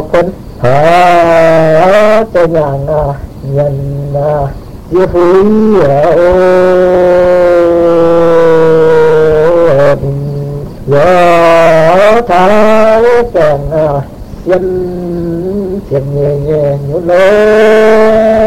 quân cho nhà nhân diệp húi gió thái kèn dân thiền nhẹ nhẹ nhũ lô